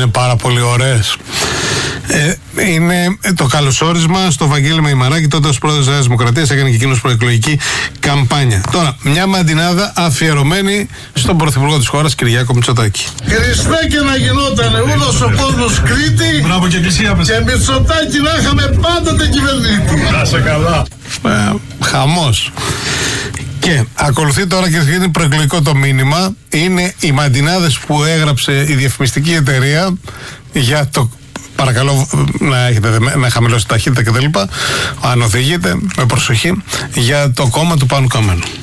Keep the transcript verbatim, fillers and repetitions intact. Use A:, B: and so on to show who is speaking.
A: είναι πάρα πολύ ωραίες. Ε, είναι το καλωσόρισμα στο Βαγγέλη Μεϊμαράκη, τότε ως πρόεδρος της Νέας Δημοκρατίας, έκανε και εκείνος προεκλογική καμπάνια. Τώρα, μια μαντινάδα αφιερωμένη στον πρωθυπουργό της χώρας, Κυριάκο Μητσοτάκη.
B: Χριστέ και να γινότανε ούδος ο κόσμος Κρήτη.
C: Μπράβο και εκκλησία μας.
B: Και Μητσοτάκη να είχαμε πάντοτε κυβερνήτη.
C: Να σε καλά.
A: Ε, χαμός. Και ακολουθεί τώρα και είναι προεκλογικό το μήνυμα. Είναι οι μαντινάδες που έγραψε η διαφημιστική εταιρεία για το. Παρακαλώ να, έχετε, να χαμηλώσετε ταχύτητα κτλ. Αν οδηγείτε, με προσοχή, για το κόμμα του Πάνου Καμένου.